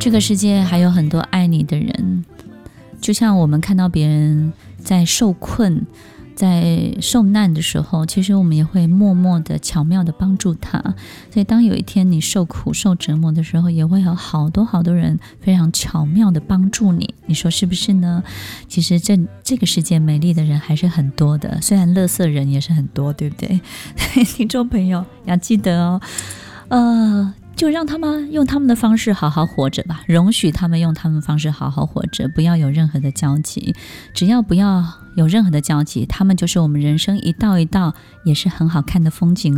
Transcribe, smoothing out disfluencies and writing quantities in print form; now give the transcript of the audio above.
这个世界还有很多爱你的人，就像我们看到别人在受困在受难的时候，其实我们也会默默的巧妙的帮助他。所以当有一天你受苦受折磨的时候，也会有好多好多人非常巧妙的帮助你，你说是不是呢？其实这个世界美丽的人还是很多的，虽然垃圾人也是很多，对不对？听众朋友要记得哦，就让他们用他们的方式好好活着吧，容许他们用他们的方式好好活着，不要有任何的交集。只要不要有任何的交集，他们就是我们人生一道一道也是很好看的风景